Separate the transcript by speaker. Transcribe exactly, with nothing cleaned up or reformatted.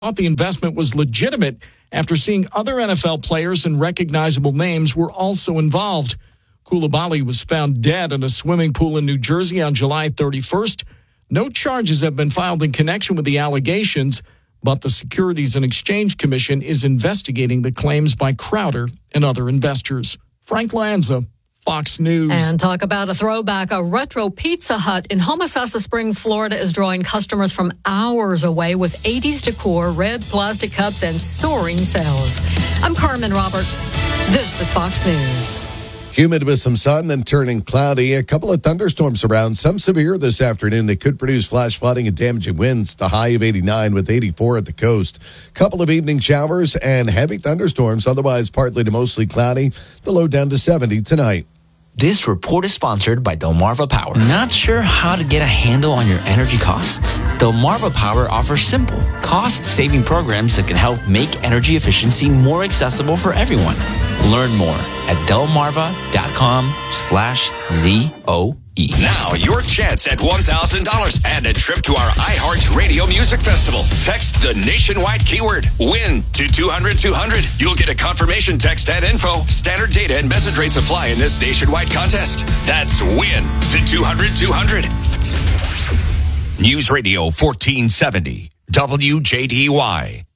Speaker 1: thought the investment was legitimate after seeing other N F L players and recognizable names were also involved. Koulibaly was found dead in a swimming pool in New Jersey on July thirty-first. No charges have been filed in connection with the allegations, but the Securities and Exchange Commission is investigating the claims by Crowder and other investors. Frank Lanza, Fox News.
Speaker 2: And talk about a throwback. A retro Pizza Hut in Homosassa Springs, Florida is drawing customers from hours away with eighties decor, red plastic cups, and soaring sales. I'm Carmen Roberts. This is Fox News.
Speaker 3: Humid with some sun, then turning cloudy. A couple of thunderstorms around, some severe this afternoon. They could produce flash flooding and damaging winds. The high of eighty-nine with eighty-four at the coast. Couple of evening showers and heavy thunderstorms, otherwise partly to mostly cloudy. The low down to seventy tonight.
Speaker 4: This report is sponsored by Delmarva Power. Not sure how to get a handle on your energy costs? Delmarva Power offers simple, cost-saving programs that can help make energy efficiency more accessible for everyone. Learn more at delmarva.com slash Z-O-E.
Speaker 5: Now, your chance at one thousand dollars and a trip to our iHeartRadio Music Festival. Text the nationwide keyword WIN to two hundred two hundred. You'll get a confirmation text and info. Standard data and message rates apply in this nationwide contest. That's WIN to two hundred two hundred. News Radio fourteen seventy, W J D Y.